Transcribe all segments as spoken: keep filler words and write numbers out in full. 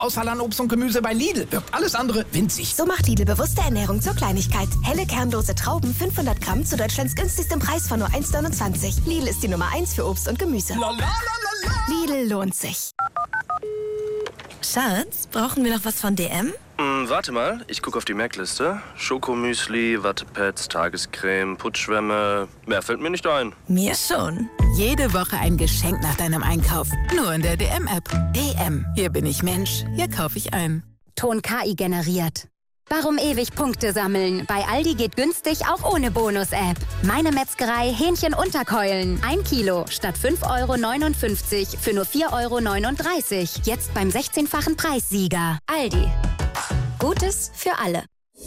Auswahl an Obst und Gemüse bei Lidl. Wirkt alles andere winzig. So macht Lidl bewusste Ernährung zur Kleinigkeit. Helle kernlose Trauben fünfhundert Gramm zu Deutschlands günstigstem Preis von nur eins neunundzwanzig. Lidl ist die Nummer eins für Obst und Gemüse. La, la, la, la, la. Lidl lohnt sich. Schatz, brauchen wir noch was von D M? Hm, warte mal, ich gucke auf die Merkliste. Schokomüsli, Wattepads, Tagescreme, Putzschwämme. Mehr fällt mir nicht ein. Mir schon. Jede Woche ein Geschenk nach deinem Einkauf. Nur in der D M-App. D M. Hier bin ich Mensch. Hier kaufe ich ein. Ton K I generiert. Warum ewig Punkte sammeln? Bei Aldi geht günstig auch ohne Bonus-App. Meine Metzgerei Hähnchenunterkeulen. Ein Kilo statt fünf Euro neunundfünfzig für nur vier Euro neununddreißig. Jetzt beim sechzehnfachen Preissieger. Aldi. Gutes für alle.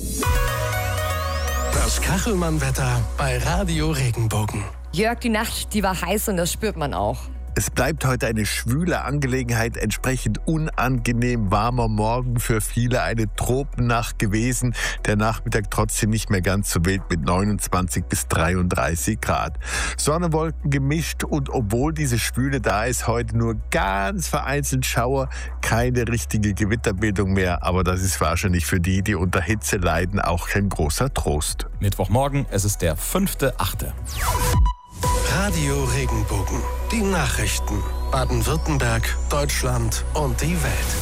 Das Kachelmann-Wetter bei Radio Regenbogen. Jörg, die Nacht, die war heiß und das spürt man auch. Es bleibt heute eine schwüle Angelegenheit, entsprechend unangenehm warmer Morgen für viele, eine Tropennacht gewesen. Der Nachmittag trotzdem nicht mehr ganz so wild mit neunundzwanzig bis dreiunddreißig Grad. Sonne, Wolken gemischt und obwohl diese Schwüle da ist, heute nur ganz vereinzelt Schauer, keine richtige Gewitterbildung mehr. Aber das ist wahrscheinlich für die, die unter Hitze leiden, auch kein großer Trost. Mittwochmorgen, es ist der fünfte achte Radio Regenbogen. Die Nachrichten. Baden-Württemberg, Deutschland und die Welt.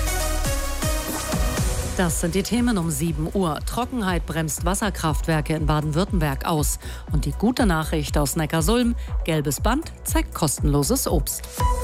Das sind die Themen um sieben Uhr. Trockenheit bremst Wasserkraftwerke in Baden-Württemberg aus. Und die gute Nachricht aus Neckarsulm: gelbes Band zeigt kostenloses Obst.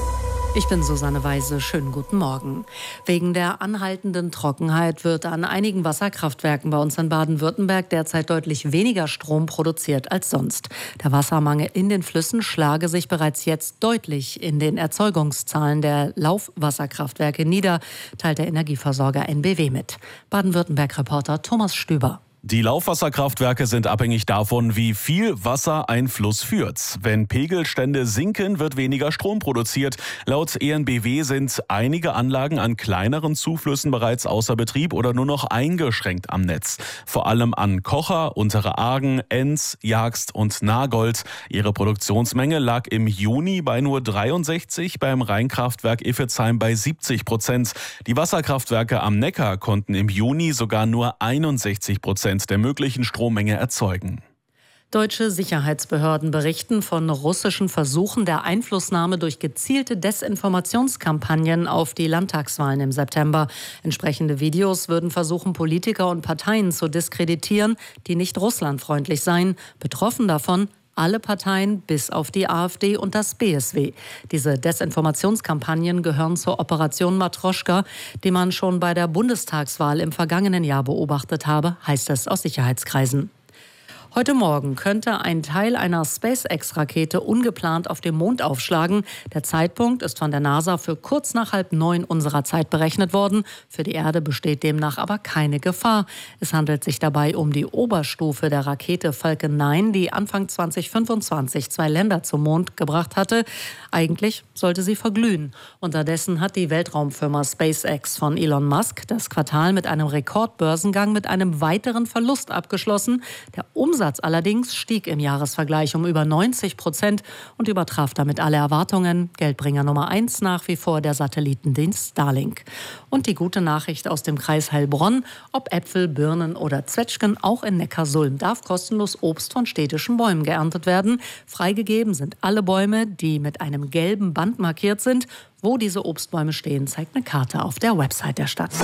Ich bin Susanne Weise. Schönen guten Morgen. Wegen der anhaltenden Trockenheit wird an einigen Wasserkraftwerken bei uns in Baden-Württemberg derzeit deutlich weniger Strom produziert als sonst. Der Wassermangel in den Flüssen schlage sich bereits jetzt deutlich in den Erzeugungszahlen der Laufwasserkraftwerke nieder, teilt der Energieversorger N B W mit. Baden-Württemberg-Reporter Thomas Stüber. Die Laufwasserkraftwerke sind abhängig davon, wie viel Wasser ein Fluss führt. Wenn Pegelstände sinken, wird weniger Strom produziert. Laut E N B W sind einige Anlagen an kleineren Zuflüssen bereits außer Betrieb oder nur noch eingeschränkt am Netz. Vor allem an Kocher, Untere Argen, Enz, Jagst und Nagold. Ihre Produktionsmenge lag im Juni bei nur dreiundsechzig, beim Rheinkraftwerk Iffezheim bei siebzig Prozent. Die Wasserkraftwerke am Neckar konnten im Juni sogar nur einundsechzig Prozent der möglichen Strommenge erzeugen. Deutsche Sicherheitsbehörden berichten von russischen Versuchen der Einflussnahme durch gezielte Desinformationskampagnen auf die Landtagswahlen im September. Entsprechende Videos würden versuchen, Politiker und Parteien zu diskreditieren, die nicht russlandfreundlich seien. Betroffen davon alle Parteien bis auf die AfD und das B S W. Diese Desinformationskampagnen gehören zur Operation Matroschka, die man schon bei der Bundestagswahl im vergangenen Jahr beobachtet habe, heißt es aus Sicherheitskreisen. Heute Morgen könnte ein Teil einer SpaceX-Rakete ungeplant auf dem Mond aufschlagen. Der Zeitpunkt ist von der NASA für kurz nach halb neun unserer Zeit berechnet worden. Für die Erde besteht demnach aber keine Gefahr. Es handelt sich dabei um die Oberstufe der Rakete Falcon neun, die Anfang zweitausendfünfundzwanzig zwei Länder zum Mond gebracht hatte. Eigentlich sollte sie verglühen. Unterdessen hat die Weltraumfirma SpaceX von Elon Musk das Quartal mit einem Rekordbörsengang mit einem weiteren Verlust abgeschlossen. Der Umsatz allerdings stieg im Jahresvergleich um über neunzig Prozent und übertraf damit alle Erwartungen. Geldbringer Nummer eins nach wie vor der Satellitendienst Starlink. Und die gute Nachricht aus dem Kreis Heilbronn: ob Äpfel, Birnen oder Zwetschgen, auch in Neckarsulm darf kostenlos Obst von städtischen Bäumen geerntet werden. Freigegeben sind alle Bäume, die mit einem gelben Band markiert sind. Wo diese Obstbäume stehen, zeigt eine Karte auf der Website der Stadt.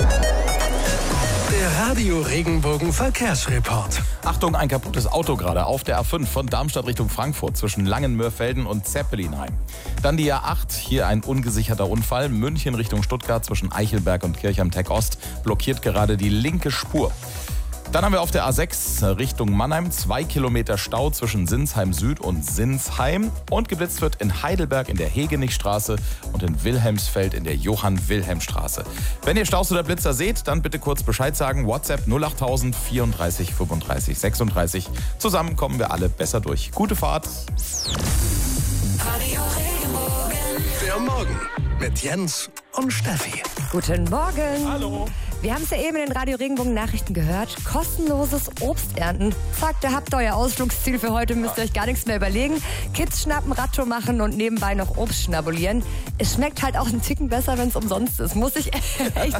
Der Radio Regenbogen Verkehrsreport. Achtung, ein kaputtes Auto gerade auf der A fünf von Darmstadt Richtung Frankfurt zwischen Langenmörfelden und Zeppelinheim. Dann die A acht, hier ein ungesicherter Unfall. München Richtung Stuttgart zwischen Eichelberg und Kirchheim-Tech Ost blockiert gerade die linke Spur. Dann haben wir auf der A sechs Richtung Mannheim zwei Kilometer Stau zwischen Sinsheim Süd und Sinsheim. Und geblitzt wird in Heidelberg in der Hegenichstraße und in Wilhelmsfeld in der Johann-Wilhelm-Straße. Wenn ihr Staus oder Blitzer seht, dann bitte kurz Bescheid sagen. WhatsApp null acht tausend vierunddreißig fünfunddreißig sechsunddreißig. Zusammen kommen wir alle besser durch. Gute Fahrt. Der Morgen mit Jens und Steffi. Guten Morgen. Hallo. Wir haben es ja eben in den Radio Regenbogen Nachrichten gehört. Kostenloses Obst ernten. Zack, da habt ihr euer Ausflugsziel für heute. Müsst ihr euch gar nichts mehr überlegen. Kids schnappen, Radtour machen und nebenbei noch Obst schnabulieren. Es schmeckt halt auch einen Ticken besser, wenn es umsonst ist. Muss ich echt